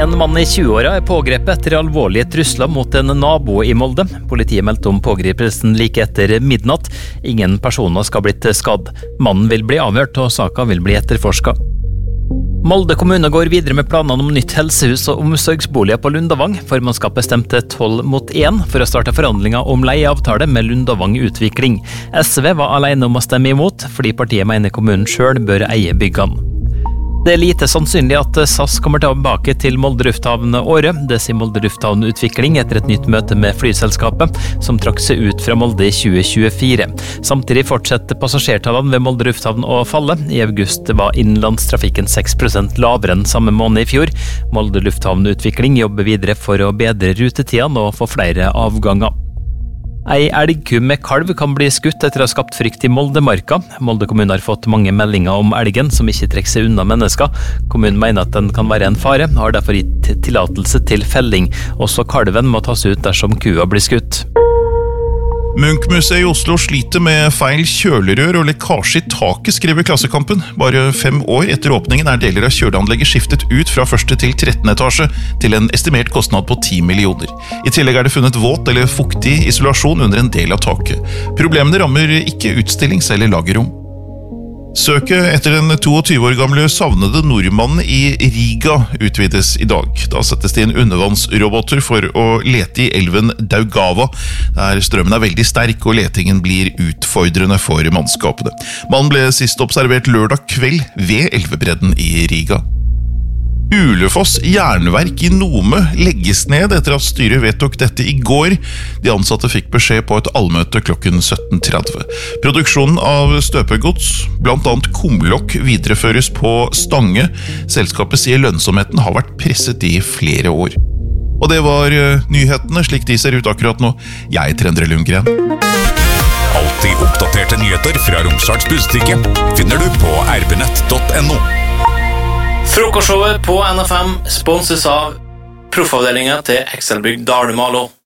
En mann i 20-åra pågrepet etter alvorlige trusler mot en nabo i Molde. Politiet meldte om pågripelsen like etter midnatt. Ingen personer skal blitt skadd. Mannen vil bli avhørt, og saka vil bli etterforsket. Molde kommune går videre med planene om nytt helsehus og omsorgsboliger på Lundavang. Formannskapet stemte 12-1 for å starte forhandlinger om leieavtale med Lundavang Utvikling. SV var alene om å stemme imot, fordi partiet mener kommunen selv bør eie byggene. Det lite sannsynlig at SAS kommer tilbake til Molde lufthavn året. Det sier Molde lufthavn Utvikling etter et nytt møte med flyselskapet, som trakk seg ut fra Molde i 2024. Samtidig fortsetter passasjertallene ved Molde lufthavn å falle. I august var innenlandstrafikken 6% lavere enn samme måned i fjor. Molde lufthavn Utvikling jobber videre for å bedre rutetidene og få flere avganger. Ei elgku med kalv kan bli skutt etter å ha skapt frykt i Moldemarka. Molde kommune har fått mange meldinger om elgen som ikke trekker seg unna mennesker. Kommunen mener at den kan være en fare, og har derfor gitt tillatelse til felling. Også kalven må tas ut dersom kua blir skutt. Munch-museet i Oslo sliter med feil kjølerør og lekkasje i taket, skriver Klassekampen. Bare 5 år etter åpningen er deler av kjøleanlegget skiftet ut fra 1. til 13. etasje til en estimert kostnad på 10 millioner. I tillegg er det funnet våt eller fuktig isolasjon under en del av taket. Problemene rammer ikke utstillings- eller lagerrom. Søket etter den 22 år gamle savnede nordmannen i Riga utvides i dag. Da settes det inn undervannsroboter for å lete i elven Daugava, der strømmen er veldig sterk og letingen blir utfordrende for mannskapene. Mannen ble sist observert lørdag kveld ved elvebredden i Riga. Ulefoss jernverk i Nome legges ned etter at styret vedtok dette i går. De ansatte fikk beskjed på et allmøte klokken 17:30. Produksjonen av støpegods, blant annet kumlokk, videreføres på Stange. Selskapet sier lønnsomheten har vært presset i flere år. Og det var nyhetene slik de ser ut akkurat nå. Jeg heter Endre Lundgren. Alltid oppdaterte nyheter fra Romsdals Budstikke finner du på rbnett.no. Frokostshowet på NFM sponses av proffavdelingen til Excelbygg Dalmalo.